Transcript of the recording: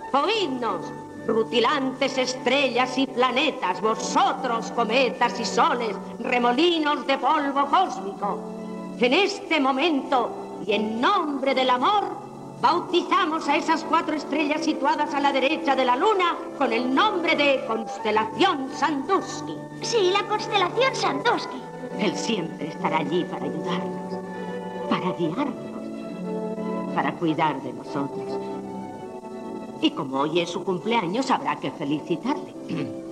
Oídnos, rutilantes estrellas y planetas, vosotros, cometas y soles, remolinos de polvo cósmico. En este momento, y en nombre del amor, bautizamos a esas 4 estrellas situadas a la derecha de la luna con el nombre de constelación Sandusky. Sí, la constelación Sandusky. Él siempre estará allí para ayudarnos, para guiarnos, para cuidar de nosotros. Y como hoy es su cumpleaños, habrá que felicitarle.